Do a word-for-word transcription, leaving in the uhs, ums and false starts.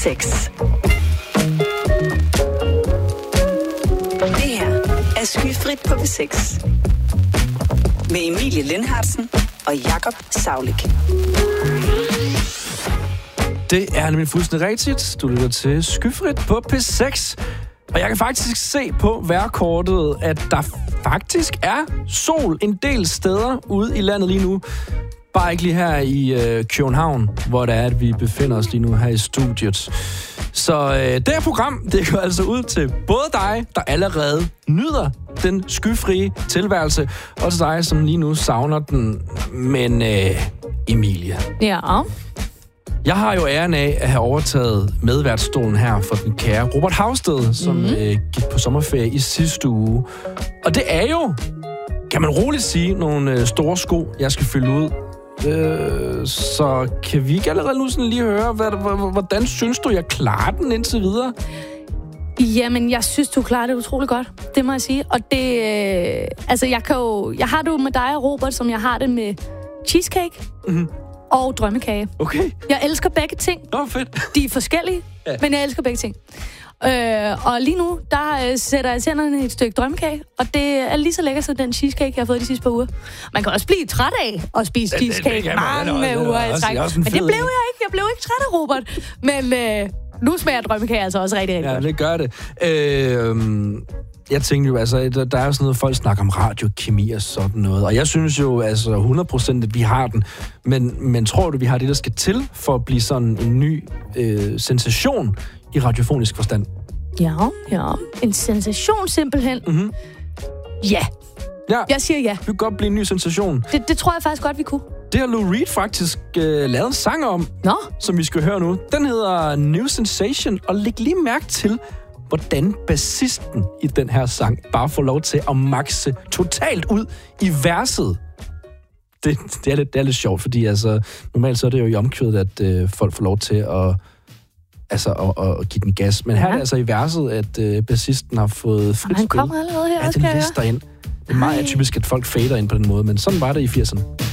seks. Det her er Skyfrit på P seks. Med Emilie Lindhartsen og Jakob Saulik. Det er nemlig fuldstændig rigtigt. Du lytter til Skyfrit på P seks. Og jeg kan faktisk se på vejrkortet, at der faktisk er sol en del steder ude i landet lige nu. Bare ikke lige her i øh, København, hvor det er, at vi befinder os lige nu her i studiet. Så øh, det her program, det går altså ud til både dig, der allerede nyder den skyfrie tilværelse, og til dig, som lige nu savner den. Men øh, Emilie. Ja. Jeg har jo æren af at have overtaget medværtsstolen her for den kære Robert Hausted, som mm. øh, gik på sommerferie i sidste uge. Og det er jo, kan man roligt sige, nogle øh, store sko, jeg skal fylde ud. Øh, så kan vi ikke allerede nu sådan lige høre, hvad, hvordan synes du, jeg klarer den indtil videre? Jamen, jeg synes, du klarer det utrolig godt. Det må jeg sige. Og det, øh, altså, jeg kan jo, jeg har det jo med dig og Robert, som jeg har det med cheesecake. Mm-hmm. Og drømmekage. Okay. Jeg elsker begge ting. Nå, fedt. De er forskellige, ja. Men jeg elsker begge ting. Øh, og lige nu, der øh, sætter jeg tænderne i et stykke drømmekage, og det er lige så lækkert som den cheesecake, jeg har fået de sidste par uger. Man kan også blive træt af at spise cheesecake det, det, det mange også, uger i træk. Men det blev jeg ikke. Jeg blev ikke træt af, Robert. Men øh, nu smager drømmekage altså også rigtig, rigtig ja, godt. Ja, det gør det. Øh, jeg tænkte jo, altså, der, der er jo sådan noget, folk snakker om radiokemi og sådan noget. Og jeg synes jo, altså hundrede procent, at vi har den. Men, men tror du, vi har det, der skal til for at blive sådan en ny øh, sensation i radiofonisk forstand? Ja, ja. En sensation simpelthen. Mm-hmm. Ja. Ja. Jeg siger ja. Det kan godt blive en ny sensation. Det, det tror jeg faktisk godt, vi kunne. Det har Lou Reed faktisk øh, lavet en sang om, Nå? Som vi skal høre nu. Den hedder New Sensation, og læg lige mærke til, hvordan bassisten i den her sang bare får lov til at makse totalt ud i verset. Det, det, er, lidt, det er lidt sjovt, fordi altså, normalt så er det jo i omkvædet, at øh, folk får lov til at, altså, at, at, at give den gas. Men her ja. er det altså i verset, at øh, bassisten har fået frit spil. Han kommer allerede her, ja, også, den lister ind. Det er meget atypisk, at folk fader ind på den måde, men sådan var det i firserne.